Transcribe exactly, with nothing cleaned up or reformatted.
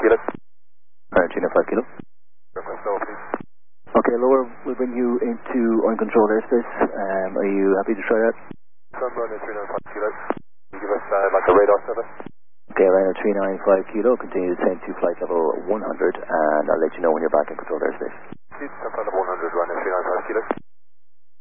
Kilo. Alright, Gina five Kilo. Request lower, please. Okay, lower, we'll bring you into uncontrolled airspace. Um, are you happy to try that? Sunburn three nine five Kilo. Can you give us uh, like a radar service? Okay, Ryanair three nine five Kilo, continue to descend to flight level one hundred, and I'll let you know when you're back in controlled airspace.